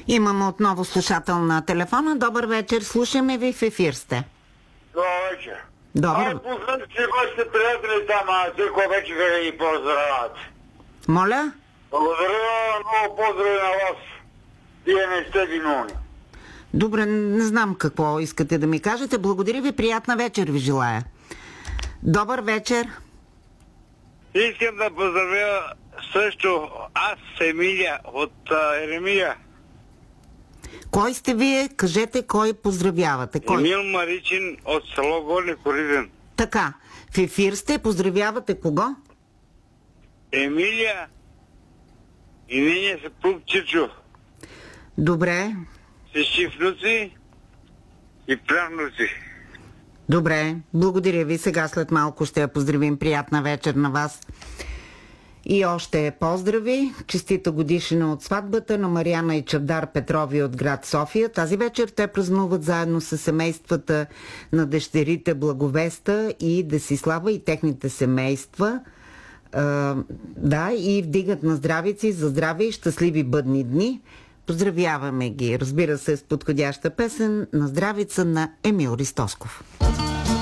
Имаме отново слушател на телефона. Добър вечер, слушаме ви, в ефир сте. Добър вечер. Добър. Познайте вашите приятели там, всеко вече да ги поздравявате. Моля? Благодаря, много поздрави на вас. Вие не сте виновни. Добре, не знам какво искате да ми кажете. Благодаря ви, приятна вечер ви желая. Добър вечер. Искам да поздравя също аз, Емилия, от Еремия. Кой сте вие? Кажете кой поздравявате. Кой? Емил Маричин от село Горни Кориден. Така, в ефир сте, поздравявате кого? Емилия и нейния съпруг Чичо. Добре. Всички внуци и правнуци. Добре, благодаря ви. Сега след малко ще я поздравим. Приятна вечер на вас. И още поздрави. Честита годишнина от сватбата на Мариана и Чавдар Петрови от град София. Тази вечер те празнуват заедно с семействата на дъщерите Благовеста и Десислава и техните семейства. И вдигат на здравици за здраве и щастливи бъдни дни. Поздравяваме ги, разбира се, с подходяща песен на здравица на Емил Ристосков.